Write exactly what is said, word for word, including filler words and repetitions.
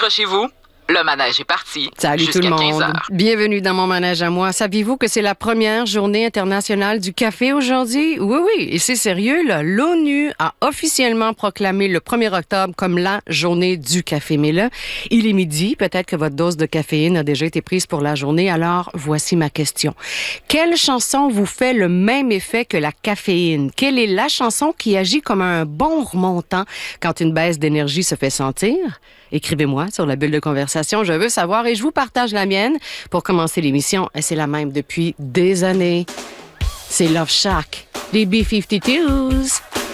Accrochez-vous, le manège est parti. Salut tout le monde. quinze heures. Bienvenue dans mon manège à moi. Saviez-vous que c'est la première journée internationale du café aujourd'hui? Oui, oui, et c'est sérieux, là. L'ONU a officiellement proclamé le premier octobre comme la journée du café. Mais là, il est midi. Peut-être que votre dose de caféine a déjà été prise pour la journée. Alors, voici ma question. Quelle chanson vous fait le même effet que la caféine? Quelle est la chanson qui agit comme un bon remontant quand une baisse d'énergie se fait sentir? Écrivez-moi sur la bulle de conversation. Je veux savoir et je vous partage la mienne pour commencer l'émission. Et c'est la même depuis des années. C'est Love Shack, les B cinquante-deux.